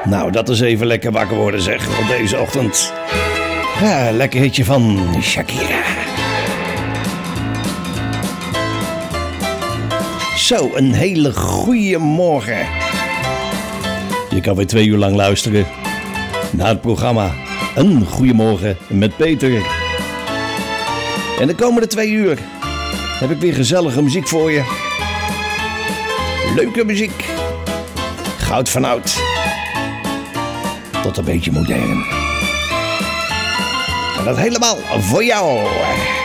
Nou, dat is even lekker wakker worden zeg, op deze ochtend. Ja, lekker hitje van Shakira. Zo, een hele goeie morgen. Je kan weer 2 uur lang luisteren naar het programma Een Goeiemorgen met Peter. En de komende 2 uur heb ik weer gezellige muziek voor je. Leuke muziek. Goud van oud. Tot een beetje modern. En dat helemaal voor jou.